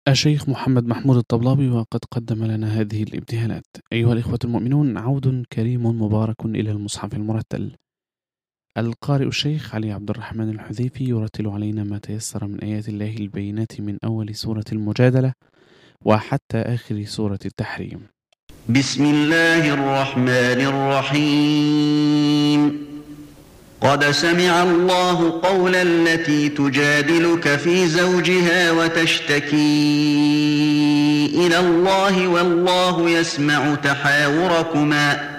الشيخ محمد محمود الطبلابي وقد قدم لنا هذه الابتهالات. أيها الإخوة المؤمنون، عود كريم مبارك إلى المصحف المرتل. القارئ الشيخ علي عبد الرحمن الحذيفي يرتل علينا ما تيسر من آيات الله البينات من أول سورة المجادلة وحتى آخر سورة التحريم. بسم الله الرحمن الرحيم. قد سمع الله قول التي تجادلك في زوجها وتشتكي إلى الله والله يسمع تحاوركما